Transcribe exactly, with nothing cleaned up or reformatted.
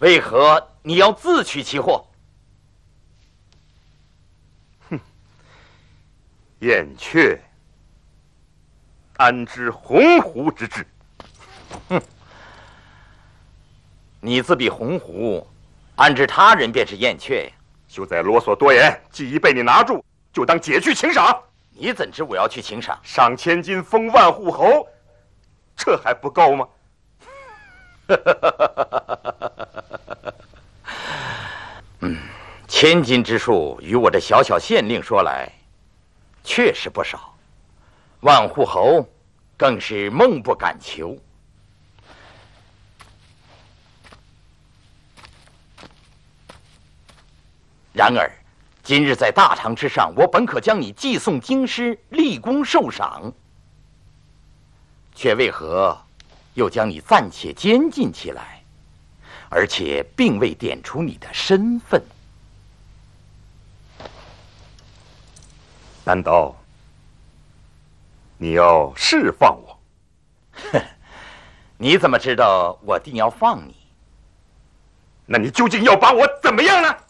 为何你要自取其祸？ 哼，燕雀安知鸿鹄之志？ 哼，你自比鸿鹄，安知他人便是燕雀呀？ 休再啰嗦多言，既已被你拿住，就当解去请赏。 你怎知我要去请赏？ 赏千金，封万户侯，这还不够吗？ 嗯，千金之数，与我这小小县令说来，确实不少。万户侯，更是梦不敢求。然而，今日在大堂之上，我本可将你寄送京师，立功受赏，却为何又将你暂且监禁起来，而且并未点出你的身份？ 难道你要释放我？ 哼，你怎么知道我定要放你？ 那你究竟要把我怎么样呢？